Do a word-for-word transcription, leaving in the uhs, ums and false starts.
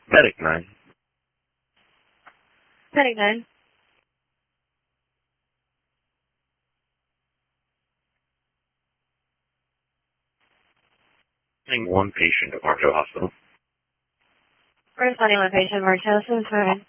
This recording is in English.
Medic nine. Medic nine. One patient at Marshall Hospital. Responding one patient, Martello, seven five.